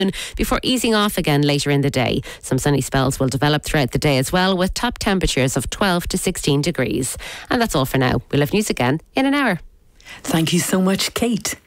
before easing off again later in the day. Some sunny spells will develop throughout the day as well, with top temperatures of 12 to 16 degrees. And that's all for now. We'll have news again in an hour. Thank you so much, Kate.